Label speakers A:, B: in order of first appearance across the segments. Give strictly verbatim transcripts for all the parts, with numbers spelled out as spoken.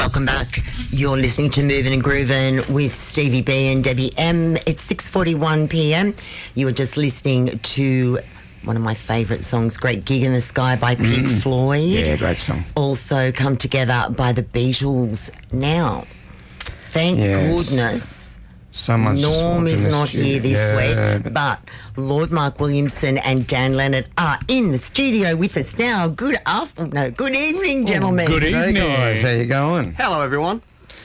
A: Welcome back. You're listening to Moving and Grooving with Stevie B and Debbie M. It's six forty-one p.m. You were just listening to one of my favourite songs, Great Gig in the Sky by Pink mm. Floyd.
B: Yeah, great song.
A: Also Come Together by the Beatles. Now, thank yes. goodness
B: Someone's
A: Norm is not
B: studio.
A: here this
B: yeah,
A: week, but Lord Mark Williamson and Dan Leonard are in the studio with us now. Good afternoon, no, good evening, gentlemen.
C: Oh, good evening.
B: Hey guys, how you going?
D: Hello, everyone.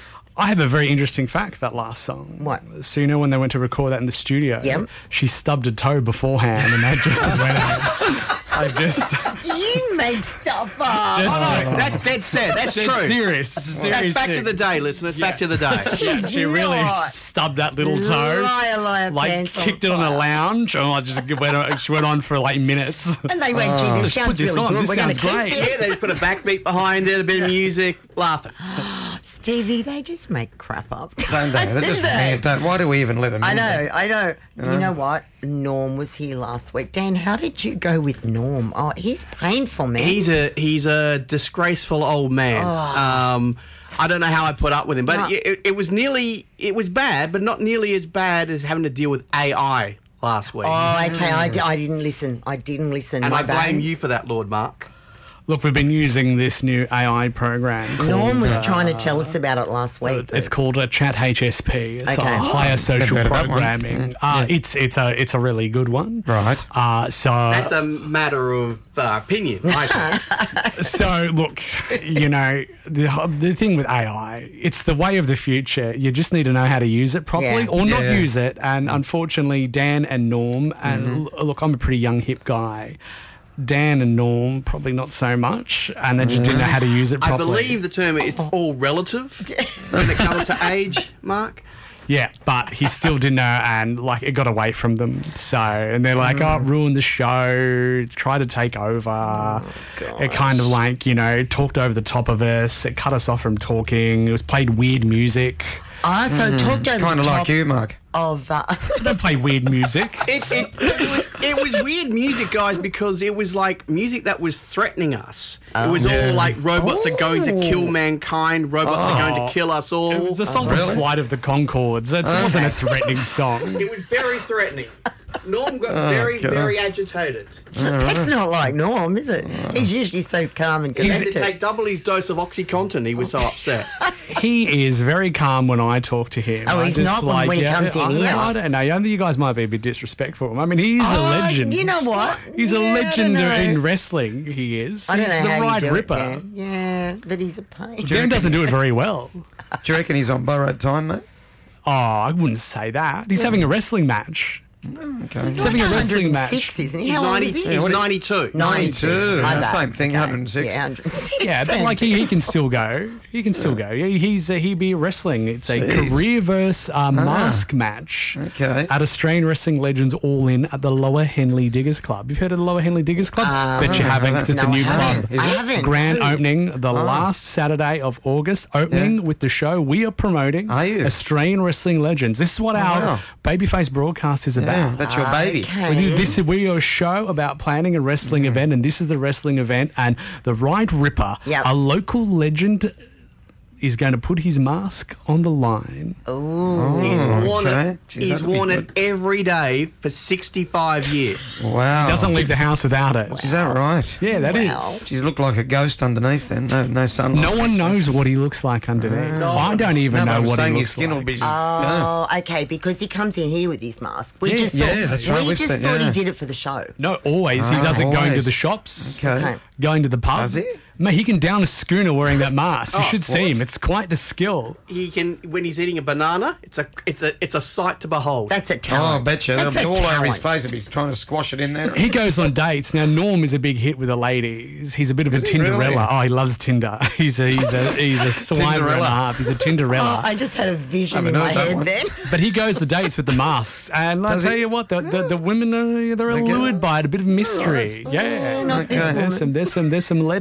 C: I have a very interesting fact about last song.
A: What?
C: So you know when they went to record that in the studio,
A: yep.
C: she stubbed a toe beforehand and they just went out. I just...
A: You make stuff up.
C: Just,
D: oh, no, that's dead set. That's
C: it's
D: true.
C: serious. It's a serious
D: That's back
C: thing.
D: to the day, listeners. Yeah. Back to the day.
C: Yeah, she really stubbed that little toe.
A: Liar, liar,
C: like
A: pants
C: kicked
A: on
C: it on
A: fire.
C: a lounge and I just went on, she went on for like minutes.
A: And they went, gee, this
C: Let's
A: sounds
C: put this
A: really
C: on.
A: good.
C: This
A: We're going
C: sounds
A: to keep
C: great.
A: this.
D: Yeah, they just put a backbeat behind it, a bit of music, laughing.
A: Stevie, they just make crap up.
B: Don't they? They're just mad, don't, why do we even let them
A: I
B: in
A: know,
B: there?
A: I know.
B: You
A: You
B: know?
A: know what? Norm was here last week. Dan, how did you go with Norm? Oh, he's painful, man.
D: He's a he's a disgraceful old man.
A: Oh.
D: Um, I don't know how I put up with him, but
A: No.
D: it, it, it was nearly it was bad, but not nearly as bad as having to deal with A I last week.
A: Oh, okay. I, di- I didn't listen. I didn't listen.
D: and
A: My
D: I blame
A: bad.
D: you for that, Lord Mark.
C: Look, we've been using this new A I program. Called,
A: Norm was
C: uh,
A: trying to tell us about it last week.
C: It's called a Chat H S P. It's
A: Okay.
C: a higher social
B: Never heard of that one.
C: programming. Uh, It's it's a it's a really good one.
B: Right.
C: Uh, so
D: That's a matter of uh, opinion. I think.
C: so look, you know the the thing with A I, it's the way of the future. You just need to know how to use it properly
A: Yeah.
C: or not
B: Yeah.
C: use it. And unfortunately, Dan and Norm and l- look, I'm a pretty young hip guy. Dan and Norm probably not so much, and they just didn't know how to use it
D: I
C: properly.
D: believe the term it's all relative when it comes to age, Mark.
C: Yeah, but he still didn't know, and like it got away from them. So, and they're like, "Oh, it ruined the show. Try to take over." It kind of like you know talked over the top of us. It cut us off from talking. It was played weird music.
A: I also talked over
B: Kind
A: the
B: of
A: top
B: like you, Mark.
A: of... Uh,
C: I don't play weird music.
D: It, it, it, was, it was weird music, guys, because it was like music that was threatening us. it was all like robots are going to kill mankind, robots are going to kill us all.
C: It was a song
B: really?
C: from Flight of the Conchords. It wasn't a threatening song.
D: It was very threatening. Norm got
B: Oh,
D: very,
B: God.
D: very agitated.
A: that's not like Norm, is it? He's usually so calm and
D: He had to
A: collected.
D: take double his dose of OxyContin. He was so upset.
C: He is very calm when I talk to him.
A: Oh,
C: I
A: he's
C: just
A: not when-
C: like,
A: when he
C: yeah,
A: comes in
C: I,
A: here.
C: I don't know. I think you guys might be a bit disrespectful. I mean, he's a
A: Oh,
C: legend.
A: you know what?
C: He's a
A: Yeah, I don't
C: legend
A: know.
C: in wrestling. He is.
A: I don't
C: he's
A: know
C: the
A: how
C: Ride
A: you do
C: Ripper.
A: it, Dan. Yeah, but he's a pain.
C: Dan doesn't do it very well.
B: Do you reckon he's on borrowed time, mate?
C: Oh, I wouldn't say that. He's having a wrestling match.
B: Okay.
C: He's having a wrestling match.
A: one oh six, isn't he?
D: He's,
A: How old
D: ninety,
A: is he?
D: he's
B: what do you-
D: ninety-two.
B: ninety-two.
A: My
B: Yeah,
A: bad.
B: same thing,
A: Okay.
B: one hundred six.
A: Yeah, one hundred six.
C: Yeah, but like he, he can still go. He can still go. Yeah, he's uh, he be wrestling. It's a
B: Jeez.
C: career versus uh, mask match
B: Okay.
C: at Australian Wrestling Legends All In at the Lower Henley Diggers Club. You've heard of the Lower Henley Diggers Club?
A: Uh,
C: Bet you
B: no,
C: haven't
B: no,
C: because it's
A: no,
C: a new
A: I haven't.
C: club.
A: I haven't.
C: Grand
A: No.
C: opening the last Saturday of August. Opening
B: Yeah.
C: with the show we are promoting.
B: Are you?
C: Australian Wrestling Legends. This is what our
B: wow.
C: Babyface broadcast is
B: Yeah,
C: about.
B: that's your baby.
A: Okay.
C: We do this we are a show about planning a wrestling event, and this is the wrestling event. And the Ride Ripper,
A: Yep.
C: a local legend, is going to put his mask on the line.
A: Ooh.
D: He's worn
B: okay.
D: it,
B: Jeez,
D: he's
B: that'd be
D: worn it
B: good.
D: every day for sixty-five years.
B: Wow.
C: Doesn't leave the house without it.
B: Is that right?
C: Yeah, that is.
A: Wow.
B: She's looked like a ghost underneath then. No, no sunlight.
C: No one knows what he looks like underneath.
D: No.
C: I don't even
B: No, but
C: know
B: I'm
C: what he
B: saying his
C: looks
B: skin
C: like.
B: will be. yeah.
A: Oh, okay, because he comes in here with his mask. We
C: Yeah,
A: just
C: yeah,
A: thought,
B: that's right,
A: we
B: we've
A: just
B: seen-
A: thought he
B: yeah.
A: did it for the show.
C: No, always. he
B: Ah,
C: does it going to
B: always.
C: the shops,
B: Okay.
A: Okay.
C: going to the pub.
B: Does he?
C: Mate, he can down a schooner wearing that mask. You
D: Oh,
C: should see
B: what?
C: him. It's quite the skill.
D: He can when he's eating a banana. It's a it's a it's a sight to behold.
A: That's a
B: Oh,
A: talent.
B: I bet you.
A: That's
B: They'll
A: a
B: be all over his
A: talent.
B: face if he's trying to squash it in there.
C: He goes on dates. Now, Norm is a big hit with the ladies. He's a bit of a
B: Is he
C: Tinderella.
B: really?
C: Oh, he loves Tinder. He's a he's a he's a swimer and a
B: Tinderella.
C: half. He's a
A: Oh,
C: Tinderella.
A: I just had a vision
B: Haven't
A: in my
B: heard that
A: head
B: one.
A: then.
C: But he goes to dates with the masks, and I
B: Does
C: tell
B: he?
C: you what, the, the, the women are they're
B: They get
C: allured
B: it?
C: by it. A bit of mystery. Yeah,
A: not this
C: there's
A: woman.
C: some there's some there's some lead in his pencil.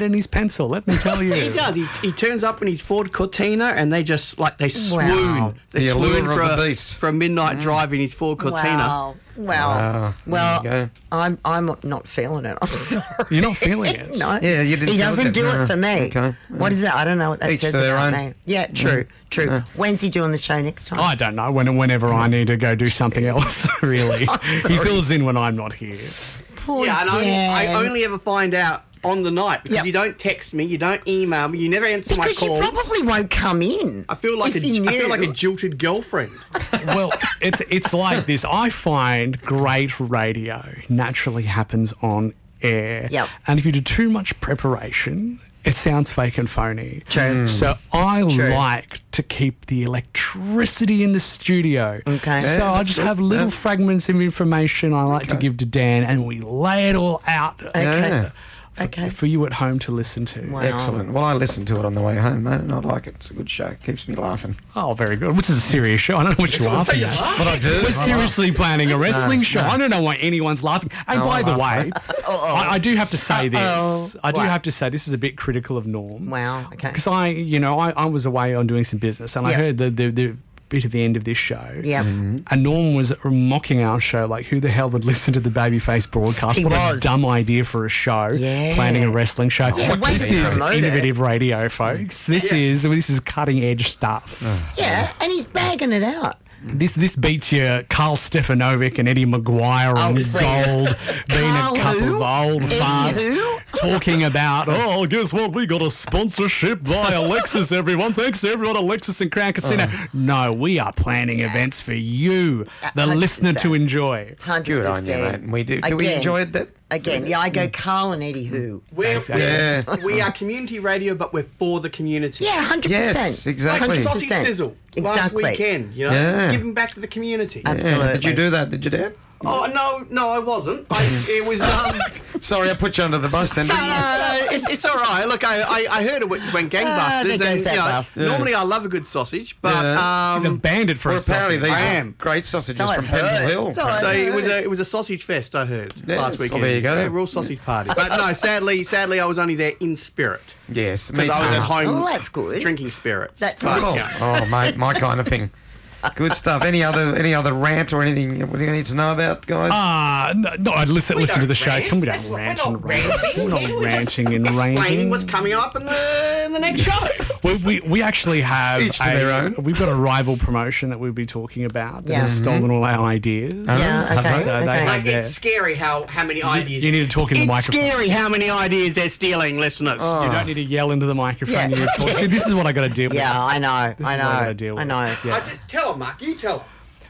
C: pencil, let me tell you.
D: He does. He, he turns up in his Ford Cortina, and they just like they swoon.
A: Wow.
D: They
B: The
D: swoon
B: allure
D: for
B: of
D: a,
B: the beast.
D: for a midnight drive in his Ford Cortina.
A: Wow. Wow.
B: Wow.
A: Well,
B: There you go.
A: I'm I'm not feeling it. I'm sorry.
C: You're not feeling it?
A: No.
B: Yeah, you didn't
A: He
B: feel
A: doesn't
B: it,
A: do
B: no.
A: it for me.
B: Okay.
A: What is it? I don't know what that
B: Each
A: says
B: to their
A: about
B: own.
A: me. Yeah, true, true. When's he doing the show next time?
C: I don't know. When, whenever I need to go do something else, really. He fills in when I'm not here.
A: Poor
D: Yeah, and I, I
A: Dan.
D: only ever find out on the night because
A: Yep.
D: you don't text me, you don't email me, you never answer
A: because
D: my
A: you
D: calls.
A: probably won't come in.
D: I feel like
A: if
D: a,
A: you
D: I feel like a
A: knew.
D: jilted girlfriend.
C: Well, it's it's like this. I find great radio naturally happens on air.
A: Yep.
C: And if you do too much preparation, it sounds fake and phony.
A: True.
C: So I
A: True.
C: like to keep the electricity in the studio.
A: Okay.
C: So
B: Yeah,
C: I
B: that's
C: just
B: good.
C: have little
B: Yeah.
C: fragments of information I like to
B: Okay.
C: give to Dan, and we lay it all out
A: Okay.
B: Yeah.
A: Okay.
C: for you at home to listen to.
A: Wow.
B: Excellent. Well, I listened to it on the way home, mate, and I like it. It's a good show. Keeps me laughing.
C: Oh, very good. This is a serious show. I don't know what you're laughing at.
B: But I do.
C: We're seriously planning a wrestling
B: No,
C: show.
B: no.
C: I don't know why anyone's laughing. And
B: No,
C: by
B: I'm
C: the
B: laughing.
C: way, I, I do have to say this.
A: Uh-oh.
C: I do
A: What?
C: have to say this is a bit critical of Norm.
A: Wow. Okay.
C: Because I, you know, I, I was away on doing some business, and I
A: Yeah.
C: heard the, the the bit at the end of this show.
A: Yeah.
C: And Norm was mocking our show, like, who the hell would listen to the Babyface broadcast?
A: He
C: what
A: was.
C: a dumb idea for a show.
A: Yeah.
C: Planning a wrestling show.
A: Yeah,
C: What
A: way
C: this
A: to
C: is
A: promote it.
C: innovative radio, folks. This
D: Yeah.
C: is this is cutting edge stuff.
A: Yeah, and he's bagging it out.
C: This this beats your Carl Stefanovic and Eddie Maguire
A: Oh,
C: on
A: please.
C: gold, being
A: Carl
C: a couple
A: who?
C: of old
A: Eddie
C: farts
A: who?
C: talking about, oh, guess what? We got a sponsorship by Alexis, everyone. Thanks to everyone, Alexis and Crown Casino. No, we are planning events for you, the
A: one hundred
C: listener, to
A: percent.
C: enjoy.
A: one hundred
B: Good on you, mate. And we do. Do we
A: Again.
B: enjoy it? That?
A: Again, yeah, I go Carl and Eddie who.
D: We're,
C: Exactly.
B: Yeah.
D: we're, we are community radio, but we're for the community.
A: Yeah, one hundred percent.
B: Yes, exactly.
D: Like
B: one
D: Sausage
A: hundred percent.
D: Sizzle last
A: Exactly.
D: weekend, you know,
B: Yeah.
D: giving back to the community.
A: Absolutely.
B: Yeah. Did you do that? Did you, Dad?
D: Oh no, no, I wasn't. I, it was. Um,
B: Sorry, I put you under the bus then, didn't I?
D: Uh, it's, it's all right. Look, I, I, I heard it went went gangbusters.
A: Ah, there goes
D: and,
A: that
D: you know,
A: bus.
B: Yeah.
D: Normally, I love a good sausage, but
B: Yeah.
C: He's a
D: um,
C: bandit for
B: Well,
C: a
B: apparently
C: sausage.
B: these
D: I
B: are
D: am.
B: great sausages
A: So
B: from
A: I've
B: Pebble
A: heard.
B: Hill.
A: So I-
D: so it was a it was a sausage fest. I heard
B: Yes,
D: last
B: well,
D: weekend.
B: there you go.
D: Yeah, real sausage party. But no, sadly, sadly, I was only there in spirit
B: Yes, me
D: because
B: too.
D: I was at home
A: Oh, that's good.
D: drinking spirits.
A: That's
D: But,
A: cool.
D: yeah.
B: Oh, mate, my kind of thing. Good stuff. Any other any other rant or anything we need to know about, guys?
C: Ah, no, no, I'd listen,
D: We
C: listen to
D: don't
C: the show.
D: rant.
C: Come, we
D: That's
C: don't
D: what-
C: rant
D: we're
C: and
D: not
C: rant.
D: ranting.
C: We're not
D: We're just
C: ranting and
D: explaining
C: ranting.
D: what's coming up in the, in the next show.
C: We, we, we actually have
B: Each to
C: a,
B: their own.
C: we've got a rival promotion that we'll be talking about that
A: Yeah.
C: has stolen all our ideas.
A: Yeah, okay,
C: So they
A: okay.
C: have
D: Like
C: their,
D: it's scary how how many ideas.
C: you need to talk in the
D: it's
C: microphone.
D: scary how many ideas they're stealing, listeners.
C: You don't need to yell into the microphone.
A: Yeah.
C: You need to talk. See, this is what I got to deal with.
A: Yeah, I know.
C: This
A: I
C: is
A: know.
C: what I gotta deal with.
A: I know.
C: Yeah.
D: I said, tell them, Mark. You tell them.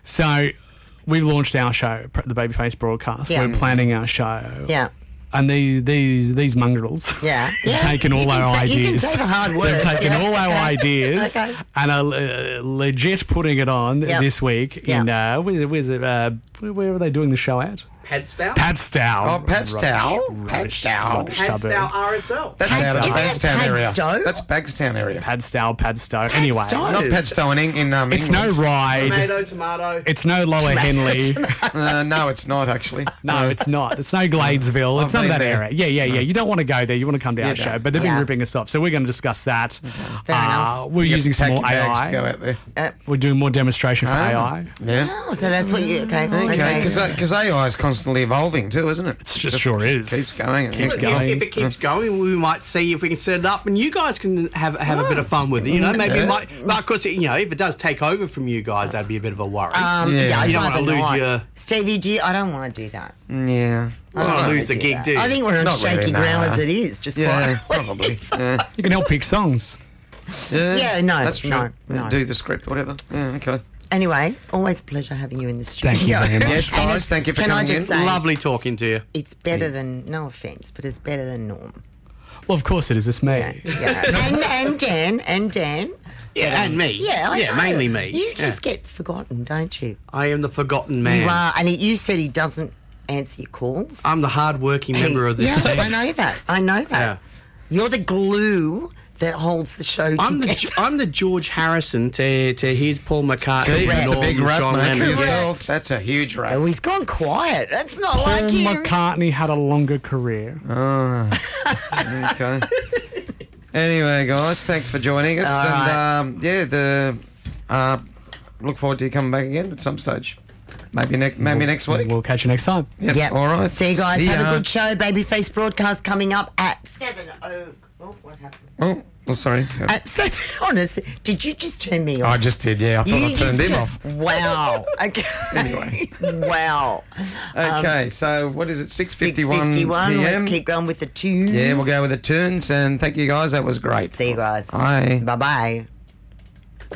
C: So we've launched our show, the Babyface broadcast.
A: Yeah.
C: We're planning our show.
A: Yeah.
C: And these these these mongrels
A: Yeah.
C: have
A: Yeah.
C: taken all
A: You can
C: our
A: say- you can
C: ideas.
A: say the hard
C: They've
A: words,
C: taken
A: yeah.
C: all our
A: Okay.
C: ideas
A: Okay.
C: and are uh, legit putting it on
A: Yep.
C: this week in uh, where, where's it? Uh, where, where are they doing the show at?
D: Padstow?
C: Padstow.
B: Oh, Padstow?
C: Rubbish,
B: Padstow.
C: rubbish suburb.
D: Padstow R S L.
B: That's
A: Pads-
B: out of the
A: isn't that
B: Bagstown area.
A: Padstow?
B: That's Bagstown area.
C: Padstow, Padstow. Anyway,
A: Padstow.
B: Not Padstow in, Eng- in um,
C: it's no
B: England.
C: ride.
D: Tomato, tomato.
C: It's no Lower Henley.
B: Uh, no, it's not actually.
C: No, it's not. It's no Gladesville. It's
B: I've
C: none of that
B: been there.
C: area. Yeah, yeah, yeah. You don't want to go there. You want to come to our
B: Yeah,
C: show.
B: no.
C: But they've been
A: Yeah.
C: ripping us off. So we're going to discuss that.
A: Fair
C: Uh,
A: enough.
C: we're
B: You
C: using
B: have to
C: some more
B: pack your
C: A
B: bags to go
C: I.
B: out there.
A: Uh,
C: We're doing more demonstration for
B: Ah.
C: A I.
B: Yeah.
A: oh, so that's what you. Okay.
B: Okay, because A I is constantly evolving too, isn't it?
C: It just sure is.
B: Keeps going. and
C: Keeps
D: If-
C: going.
D: If it keeps going, we might see if we can set it up, and you guys can have have a bit of fun with it. You know, maybe
B: Yeah.
D: it might. But of course, you know, if it does take over from you guys, that'd be a bit of a worry.
A: Um,
B: Yeah.
A: yeah, I'd
D: You don't
A: rather
D: wanna lose
A: not.
D: your-
A: Stevie, do you, I don't want to do that.
B: Yeah.
A: I
D: You
A: don't
D: wanna
A: wanna
D: lose the
A: do
D: gig,
A: that.
D: do you?
A: I think we're on
B: Not
A: shaky
B: really,
A: ground
B: nah.
A: as it is. Just
B: Yeah,
A: quietly.
B: probably. Yeah.
C: You can help pick songs.
B: Yeah,
A: Yeah, no,
B: that's true.
A: no,
B: Yeah,
A: no.
B: Do the script, whatever. Yeah, okay.
A: Anyway, always a pleasure having you in the studio.
C: Thank you very much.
B: Yes,
A: And
B: guys,
A: it's-
B: thank you for
A: can I
B: coming
A: just
B: in.
A: say,
D: Lovely talking to you.
A: it's better than, no offence, but it's better than Norm.
C: Well, of course it is. It's me.
A: Yeah, yeah. and, and Dan, and Dan.
D: Yeah, and me.
A: Yeah, I
D: yeah,
A: know.
D: mainly me.
A: You
D: Yeah.
A: just get forgotten, don't you?
D: I am the forgotten man.
A: You are, and he, you said he doesn't answer your calls.
D: I'm the hard-working
A: He-
D: member of this
A: yeah,
D: team.
A: I know that. I know that.
D: Yeah.
A: You're the glue that holds the show
D: I'm
A: together.
D: the I'm the George Harrison to to his Paul McCartney.
B: Gee,
A: Correct.
B: that's a
D: Norm,
B: big rap,
D: John
B: mate, for
D: Lennon.
B: yourself. That's a huge rap.
A: Oh, he's gone quiet. That's not
C: Paul
A: like him.
C: McCartney had a longer career.
B: Oh, okay. Anyway, guys, thanks for joining us.
A: All
B: and
A: right.
B: um, yeah, the uh, look forward to you coming back again at some stage. Maybe next, maybe next week.
C: We'll catch you next time.
B: Yes,
A: Yep.
B: all right.
A: See you guys.
B: See
A: Have
B: ya.
A: a good show. Babyface broadcast coming up at seven. Oh, oh what happened?
B: Oh, oh sorry.
A: At seven. Honestly, did you just turn me off?
B: I just did, yeah. I thought
A: You
B: I turned
A: just
B: him
A: tur-
B: off.
A: Wow. Okay.
B: Anyway.
A: Wow.
B: Okay, so what is it? six
A: six
B: fifty-one
A: fifty-one.
B: p m.
A: Let's keep going with the tunes.
B: Yeah, we'll go with the tunes. And thank you, guys. That was great.
A: See you guys.
B: Bye.
A: Bye-bye.